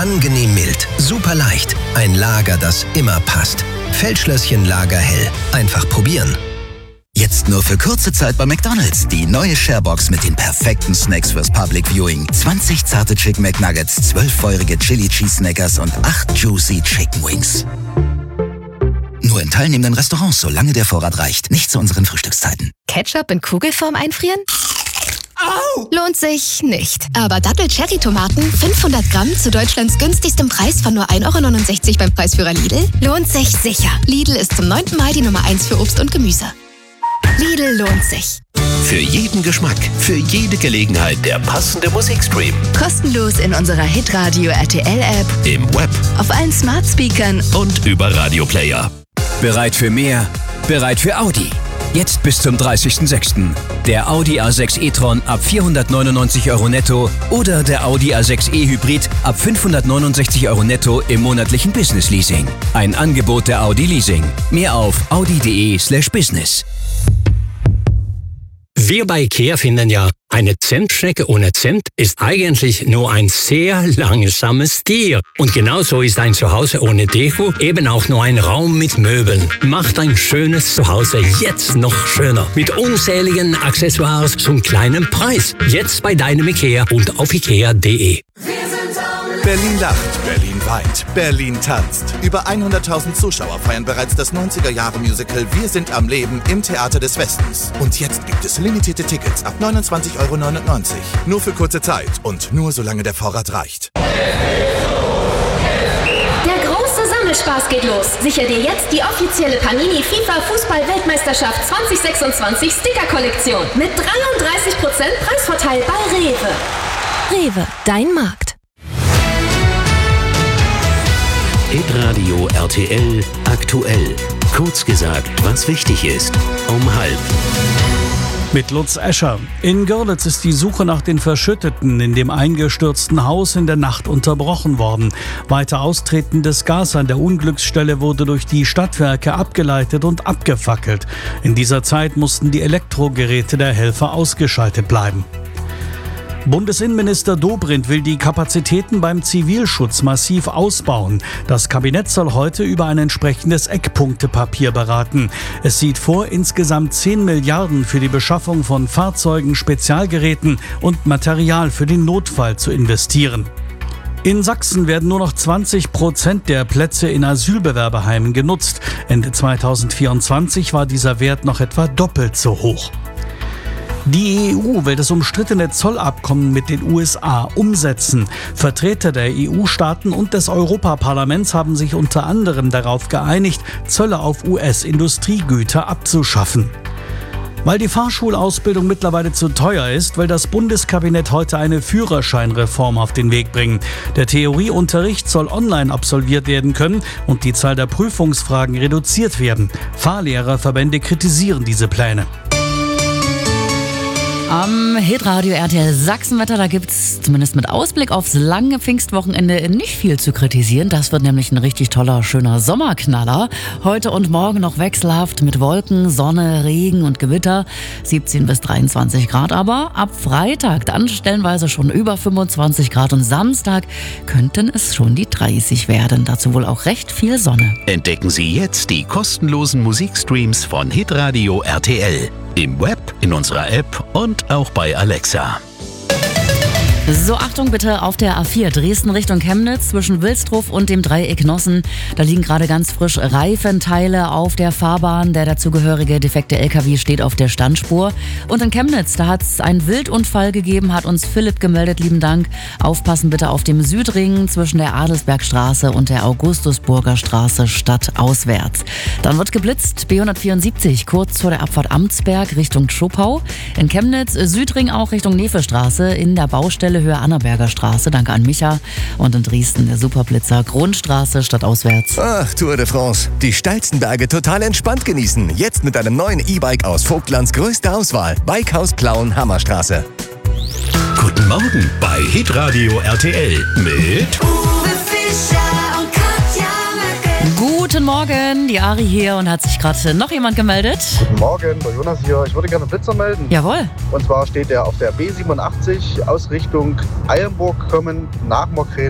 Angenehm mild, super leicht. Ein Lager, das immer passt. Feldschlösschen Lagerhell. Einfach probieren. Jetzt nur für kurze Zeit bei McDonald's. Die neue Sharebox mit den perfekten Snacks fürs Public Viewing. 20 zarte Chicken McNuggets, 12 feurige Chili Cheese Snackers und 8 juicy Chicken Wings. Nur in teilnehmenden Restaurants, solange der Vorrat reicht. Nicht zu unseren Frühstückszeiten. Ketchup in Kugelform einfrieren? Au! Lohnt sich nicht. Aber Double Cherry Tomaten, 500 Gramm zu Deutschlands günstigstem Preis von nur 1,69 € beim Preisführer Lidl, lohnt sich sicher. Lidl ist zum 9. Mai die Nummer 1 für Obst und Gemüse. Lidl lohnt sich. Für jeden Geschmack, für jede Gelegenheit der passende Musikstream. Kostenlos in unserer Hitradio RTL App, Im Web auf allen Smart Speakern und über Radioplayer. Bereit für mehr? Bereit für Audi. Jetzt bis zum 30.06. Der Audi A6 e-tron ab 499 € netto oder der Audi A6 e-Hybrid ab 569 € netto im monatlichen Business Leasing. Ein Angebot der Audi Leasing. Mehr auf audi.de/business. Wir bei IKEA finden ja, eine Zentschnecke ohne Zimt ist eigentlich nur ein sehr langsames Tier. Und genauso ist ein Zuhause ohne Deko eben auch nur ein Raum mit Möbeln. Macht ein schönes Zuhause jetzt noch schöner. Mit unzähligen Accessoires zum kleinen Preis. Jetzt bei deinem IKEA und auf ikea.de. Berlin lacht, Berlin weint, Berlin tanzt. Über 100.000 Zuschauer feiern bereits das 90er-Jahre-Musical Wir sind am Leben im Theater des Westens. Und jetzt gibt es limitierte Tickets ab 29,99 €. Nur für kurze Zeit und nur solange der Vorrat reicht. Der große Sammelspaß geht los. Sichere dir jetzt die offizielle Panini FIFA Fußball-Weltmeisterschaft 2026 Sticker-Kollektion mit 33% Preisvorteil bei Rewe. Rewe, dein Markt. Hitradio RTL aktuell. Kurz gesagt, was wichtig ist. Um 12:30. Mit Lutz Escher. In Görlitz ist die Suche nach den Verschütteten in dem eingestürzten Haus in der Nacht unterbrochen worden. Weiter austretendes Gas an der Unglücksstelle wurde durch die Stadtwerke abgeleitet und abgefackelt. In dieser Zeit mussten die Elektrogeräte der Helfer ausgeschaltet bleiben. Bundesinnenminister Dobrindt will die Kapazitäten beim Zivilschutz massiv ausbauen. Das Kabinett soll heute über ein entsprechendes Eckpunktepapier beraten. Es sieht vor, insgesamt 10 Milliarden für die Beschaffung von Fahrzeugen, Spezialgeräten und Material für den Notfall zu investieren. In Sachsen werden nur noch 20% der Plätze in Asylbewerberheimen genutzt. Ende 2024 war dieser Wert noch etwa doppelt so hoch. Die EU will das umstrittene Zollabkommen mit den USA umsetzen. Vertreter der EU-Staaten und des Europaparlaments haben sich unter anderem darauf geeinigt, Zölle auf US-Industriegüter abzuschaffen. Weil die Fahrschulausbildung mittlerweile zu teuer ist, will das Bundeskabinett heute eine Führerscheinreform auf den Weg bringen. Der Theorieunterricht soll online absolviert werden können und die Zahl der Prüfungsfragen reduziert werden. Fahrlehrerverbände kritisieren diese Pläne. Am Hitradio RTL Sachsenwetter, da gibt's zumindest mit Ausblick aufs lange Pfingstwochenende nicht viel zu kritisieren. Das wird nämlich ein richtig toller, schöner Sommerknaller. Heute und morgen noch wechselhaft mit Wolken, Sonne, Regen und Gewitter. 17 bis 23 Grad, aber ab Freitag dann stellenweise schon über 25 Grad und Samstag könnten es schon die 30 werden. Dazu wohl auch recht viel Sonne. Entdecken Sie jetzt die kostenlosen Musikstreams von Hitradio RTL. Im Web, in unserer App und auch bei Alexa. So, Achtung bitte auf der A4 Dresden Richtung Chemnitz zwischen Wilsdruf und dem Dreieck Nossen. Da liegen gerade ganz frisch Reifenteile auf der Fahrbahn. Der dazugehörige defekte LKW steht auf der Standspur. Und in Chemnitz, da hat es einen Wildunfall gegeben, hat uns Philipp gemeldet, lieben Dank. Aufpassen bitte auf dem Südring zwischen der Adelsbergstraße und der Augustusburger Straße stadtauswärts. Dann wird geblitzt, B174 kurz vor der Abfahrt Amtsberg Richtung Schopau. In Chemnitz Südring auch Richtung Nevestraße in der Baustelle Höhe Annaberger Straße, danke an Micha. Und in Dresden der Superblitzer Grundstraße stadtauswärts. Ach, Tour de France. Die steilsten Berge total entspannt genießen. Jetzt mit einem neuen E-Bike aus Vogtlands größter Auswahl. Bikehaus Plauen Hammerstraße. Guten Morgen bei Hitradio RTL mit Uwe Fischer und Katja Möcke. Guten Morgen, die Ari hier und hat sich gerade noch jemand gemeldet. Guten Morgen, der Jonas hier. Ich würde gerne einen Blitzer melden. Jawohl. Und zwar steht er auf der B87 aus Richtung Eilenburg kommen nach Mokren.